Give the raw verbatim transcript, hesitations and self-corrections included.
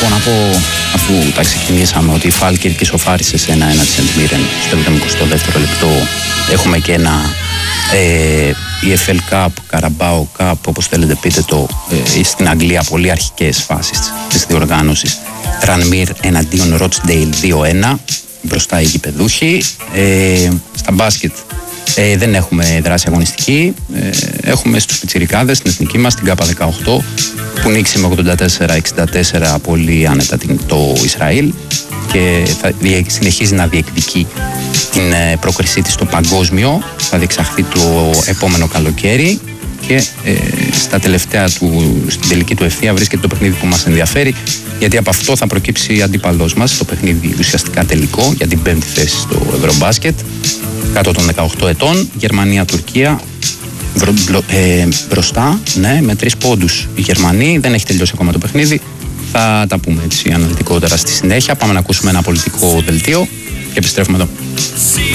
πω, να πω, αφού τα ξεκινήσαμε, ότι η Φάλκιρ ισοφάρισε σε ένα ένα της Εντμίρεν στο εβδομηκοστό δεύτερο λεπτό. Έχουμε και ένα ε, ι εφ ελ Cup, Carabao Cup, όπως θέλετε πείτε το, ε, στην Αγγλία, πολύ αρχικές φάσεις της διοργάνωσης. Ρανμίρ εναντίον Ρότσντέιλ δύο ένα, μπροστά οι γηπεδούχοι. Ε, στα μπάσκετ ε, δεν έχουμε δράση αγωνιστική. Ε, έχουμε στους πιτσιρικάδες, στην εθνική μας, την Κάπα δεκαοκτώ, που νίκησε με ογδόντα τέσσερα εξήντα τέσσερα πολύ άνετα το Ισραήλ και θα συνεχίζει να διεκδικεί την πρόκρισή της στο παγκόσμιο. Θα διεξαχθεί το επόμενο καλοκαίρι και ε, στα τελευταία του, στην τελική του ευθεία βρίσκεται το παιχνίδι που μας ενδιαφέρει, γιατί από αυτό θα προκύψει αντίπαλός μας, το παιχνίδι ουσιαστικά τελικό για την πέμπτη θέση στο Ευρωμπάσκετ, κάτω των δεκαοκτώ ετών, Γερμανία-Τουρκία. Ε, μπροστά, ναι, με τρεις πόντους οι Γερμανοί. Δεν έχει τελειώσει ακόμα το παιχνίδι. Θα τα πούμε έτσι αναλυτικότερα στη συνέχεια. Πάμε να ακούσουμε ένα πολιτικό δελτίο και επιστρέφουμε εδώ.